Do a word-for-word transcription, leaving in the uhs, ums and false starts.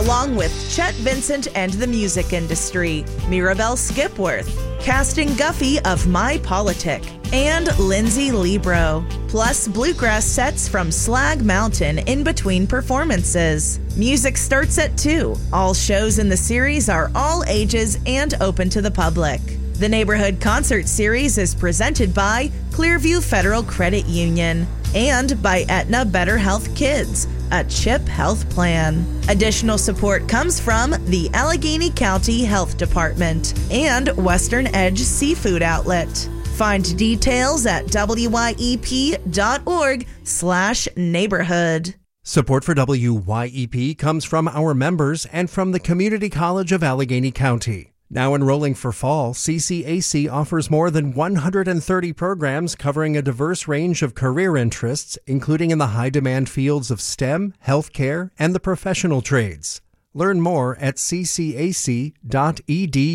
along with Chet Vincent and the Music Industry, Mirabelle Skipworth, casting Guffey of My Politic, and Lindsay Libro, plus bluegrass sets from Slag Mountain in between performances. Music starts at two. All shows in the series are all ages and open to the public. The Neighborhood Concert Series is presented by Clearview Federal Credit Union and by Aetna Better Health Kids, a CHIP health plan. Additional support comes from the Allegheny County Health Department and Western Edge Seafood Outlet. Find details at W Y E P dot org slash neighborhood. Support for W Y E P comes from our members and from the Community College of Allegheny County. Now enrolling for fall, C C A C offers more than one hundred thirty programs covering a diverse range of career interests, including in the high-demand fields of STEM, healthcare, and the professional trades. Learn more at c c a c dot e d u.